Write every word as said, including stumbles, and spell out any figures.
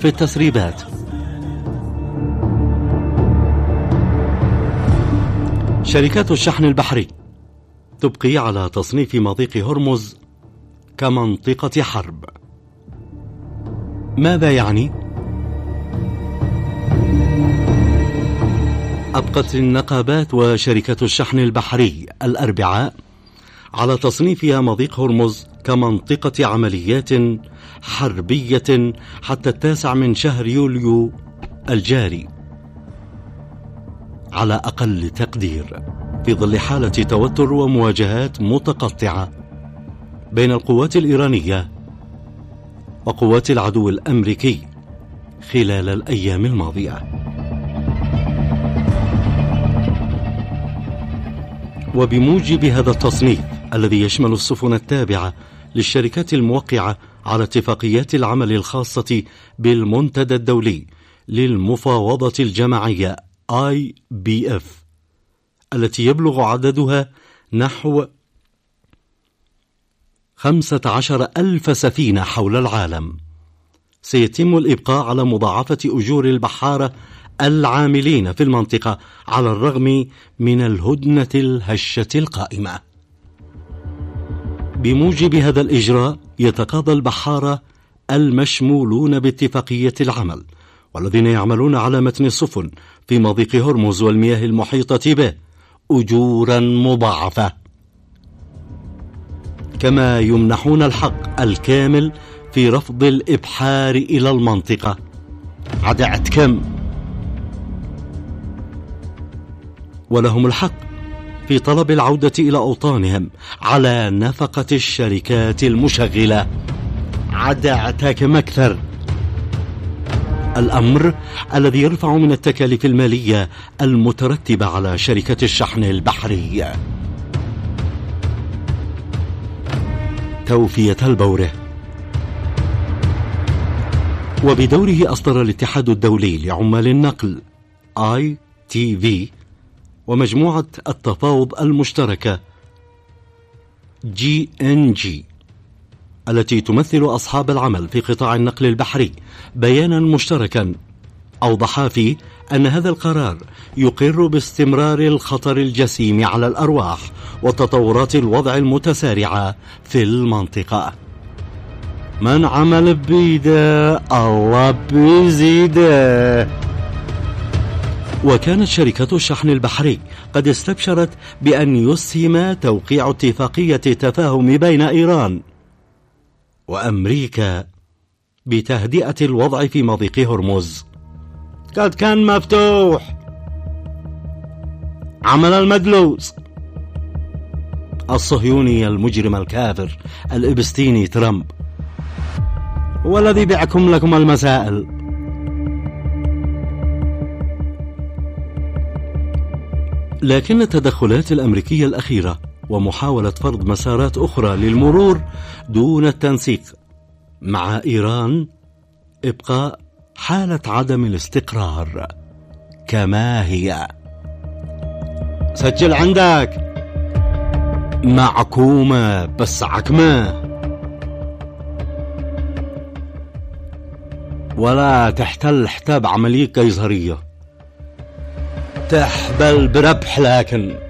في التسريبات. شركات الشحن البحري تبقي على تصنيف مضيق هرمز كمنطقة حرب. ماذا يعني؟ أبقت النقابات وشركة الشحن البحري الأربعاء على تصنيفها مضيق هرمز كمنطقة عمليات حربية حتى التاسع من شهر يوليو الجاري، على أقل تقدير في ظل حالة توتر ومواجهات متقطعة بين القوات الإيرانية وقوات العدو الأمريكي خلال الأيام الماضية. وبموجب هذا التصنيف الذي يشمل السفن التابعة للشركات الموقعة على اتفاقيات العمل الخاصة بالمنتدى الدولي للمفاوضة الجماعية آي بي إف التي يبلغ عددها نحو خمسة عشر ألف سفينة حول العالم، سيتم الإبقاء على مضاعفة أجور البحارة العاملين في المنطقة على الرغم من الهدنة الهشة القائمة. بموجب هذا الإجراء يتقاضى البحارة المشمولون باتفاقية العمل والذين يعملون على متن السفن في مضيق هرمز والمياه المحيطة به أجورا مضاعفة، كما يمنحون الحق الكامل في رفض الإبحار إلى المنطقة. عدعت كم؟ ولهم الحق في طلب العودة إلى أوطانهم على نفقة الشركات المشغلة. عدعت كم أكثر؟ الأمر الذي يرفع من التكاليف المالية المترتبة على شركة الشحن البحري. توفية البورة. وبدوره أصدر الاتحاد الدولي لعمال النقل آي تي في ومجموعة التفاوض المشتركة جي إن جي التي تمثل أصحاب العمل في قطاع النقل البحري بيانا مشتركا أوضح فيه أن هذا القرار يقر باستمرار الخطر الجسيم على الأرواح وتطورات الوضع المتسارعة في المنطقة. من عمل بيده الله بيزيده. وكانت شركة الشحن البحري قد استبشرت بأن يسهم توقيع اتفاقية تفاهم بين إيران وأمريكا بتهدئة الوضع في مضيق هرمز. قد كان مفتوح. عمل المدلوس الصهيوني المجرم الكافر الإبستيني ترامب والذي بيعكم لكم المسائل. لكن التدخلات الأمريكية الأخيرة ومحاولة فرض مسارات أخرى للمرور دون التنسيق مع إيران إبقاء حالة عدم الاستقرار كما هي. سجل عندك معكومة بس عكمة، ولا تحتل حتاب عملية قيصرية تحبل بربح، لكن